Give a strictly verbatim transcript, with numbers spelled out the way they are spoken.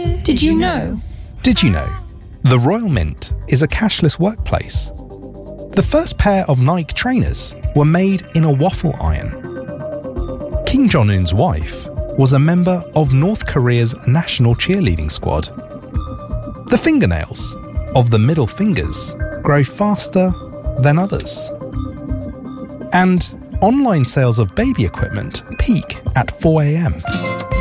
Did you know? Did you know? The Royal Mint is a cashless workplace. The first pair of Nike trainers were made in a waffle iron. Kim Jong-un's wife was a member of North Korea's national cheerleading squad. The fingernails of the middle fingers grow faster than others. And online sales of baby equipment peak at four a.m.